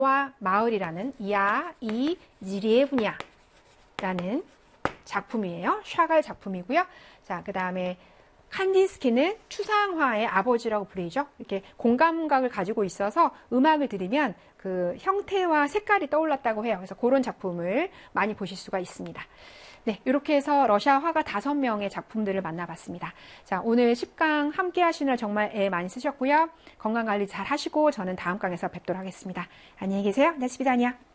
와 마을이라는 이 지리에브냐라는 작품이에요. 샤갈 작품이고요. 자, 그 다음에 칸딘스키는 추상화의 아버지라고 불리죠. 이렇게 공감각을 가지고 있어서 음악을 들으면 그 형태와 색깔이 떠올랐다고 해요. 그래서 그런 작품을 많이 보실 수가 있습니다. 네, 이렇게 해서 러시아 화가 5명의 작품들을 만나봤습니다. 자, 오늘 10강 함께 하시느라 정말 애 많이 쓰셨고요. 건강관리 잘 하시고 저는 다음 강에서 뵙도록 하겠습니다. 안녕히 계세요. 네, 스비다니아.